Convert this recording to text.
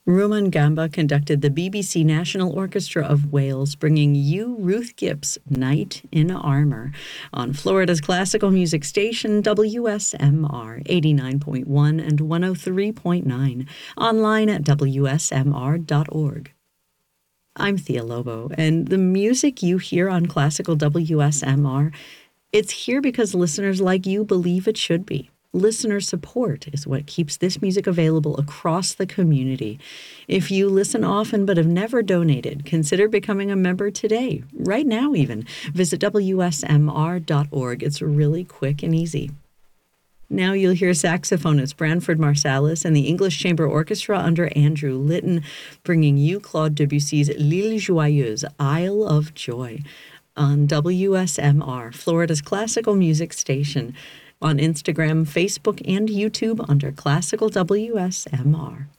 Ruman Gamba conducted the BBC National Orchestra of Wales, bringing you Ruth Gibbs' Knight in Armor on Florida's classical music station, WSMR 89.1 and 103.9, online at WSMR.org. I'm Thea Lobo, and the music you hear on Classical WSMR, it's here because listeners like you believe it should be. Listener support is what keeps this music available across the community. If you listen often but have never donated, consider becoming a member today, right now even. Visit WSMR.org. It's really quick and easy. Now you'll hear saxophonist Branford Marsalis and the English Chamber Orchestra under Andrew Litton, bringing you Claude Debussy's L'Île Joyeuse, Isle of Joy, on WSMR, Florida's classical music station, on Instagram, Facebook, and YouTube under Classical WSMR.